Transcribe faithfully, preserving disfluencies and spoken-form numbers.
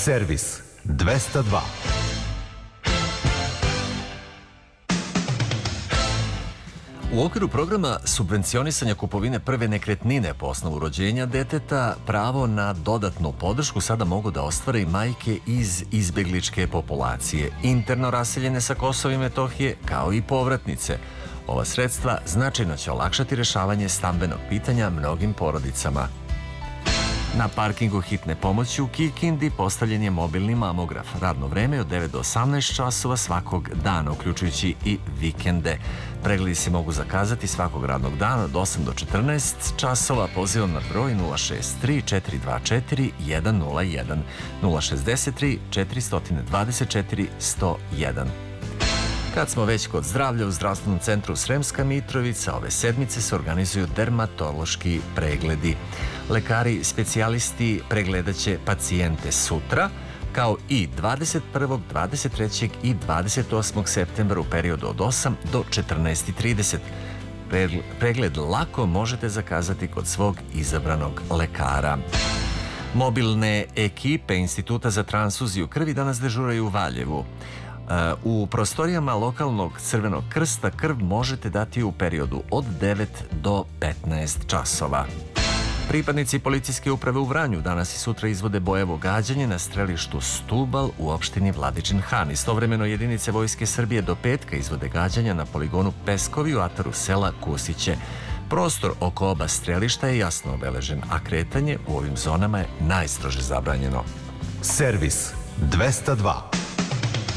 Servis dvesta dva. U okviru programa subvencionisanja kupovine prve nekretnine po osnovu rođenja deteta, pravo na dodatnu podršku sada mogu da ostvare i majke iz izbegličke populacije, interno raseljene sa Kosova i Metohije, kao i povratnice. Ova sredstva značajno će olakšati rešavanje stambenog pitanja mnogim porodicama. Na parkingu hitne pomoći u Kikindi postavljen je mobilni mamograf. Radno vreme je od devet do osamnaest časova svakog dana, uključujući i vikende. Pregledi se mogu zakazati svakog radnog dana od osam do četrnaest časova. Pozivam na broj nula šest tri četiri dva četiri jedan nula jedan, nula šest tri četiri dva četiri jedan nula jedan. Kad smo već kod zdravlja, u Zdravstvenom centru Sremska Mitrovica ove sedmice se organizuju dermatološki pregledi. Lekari specijalisti pregledat će pacijente sutra, kao i dvadeset prvog, dvadeset trećeg i dvadeset osmog septembra u periodu od osam do četrnaest i trideset. Pregled lako možete zakazati kod svog izabranog lekara. Mobilne ekipe Instituta za transfuziju krvi danas dežuraju u Valjevu. U prostorijama lokalnog Crvenog krsta krv možete dati u periodu od devet do petnaest časova. Pripadnici policijske uprave u Vranju danas i sutra izvode bojevo gađanje na strelištu Stubal u opštini Vladičin Han. Istovremeno jedinice Vojske Srbije do petka izvode gađanja na poligonu Peskovi u ataru sela Kusiće. Prostor oko oba strelišta je jasno obeležen, a kretanje u ovim zonama je najstrože zabranjeno. Servis dvesta dva.